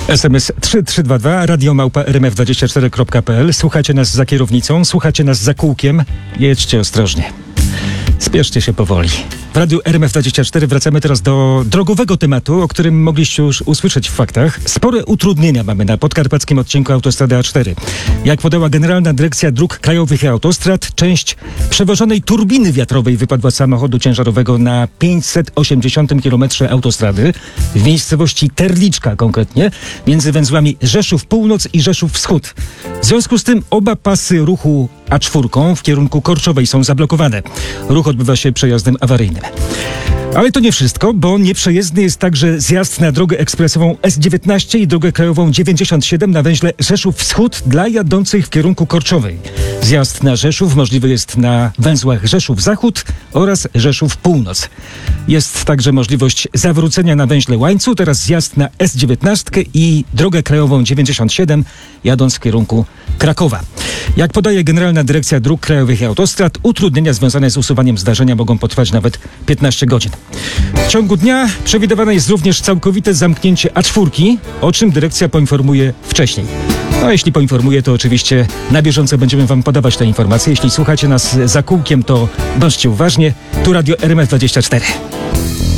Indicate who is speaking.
Speaker 1: SMS 3322, radiomałpa.rmf24.pl. Słuchacie nas za kierownicą, słuchacie nas za kółkiem. Jedźcie ostrożnie. Spieszcie się powoli. W Radiu RMF24 wracamy teraz do drogowego tematu, o którym mogliście już usłyszeć w faktach. Spore utrudnienia mamy na podkarpackim odcinku autostrady A4. Jak podała Generalna Dyrekcja Dróg Krajowych i Autostrad, część przewożonej turbiny wiatrowej wypadła z samochodu ciężarowego na 580 km autostrady w miejscowości Terliczka konkretnie, między węzłami Rzeszów Północ i Rzeszów Wschód. W związku z tym oba pasy ruchu A4 w kierunku Korczowej są zablokowane. Ruch odbywa się przejazdem awaryjnym. Ale to nie wszystko, bo nieprzejezdny jest także zjazd na drogę ekspresową S19 i drogę krajową 97 na węźle Rzeszów Wschód dla jadących w kierunku Korczowej. Zjazd na Rzeszów możliwy jest na węzłach Rzeszów Zachód oraz Rzeszów Północ. Jest także możliwość zawrócenia na węźle Łańcu, teraz zjazd na S19 i drogę krajową 97 jadąc w kierunku Krakowa. Jak podaje Generalna Dyrekcja Dróg Krajowych i Autostrad, utrudnienia związane z usuwaniem zdarzenia mogą potrwać nawet 15 godzin. W ciągu dnia przewidywane jest również całkowite zamknięcie A4, o czym dyrekcja poinformuje wcześniej. No jeśli poinformuje, to oczywiście na bieżąco będziemy wam podawać te informacje. Jeśli słuchacie nas za kółkiem, to bądźcie uważnie. Tu Radio RMF24.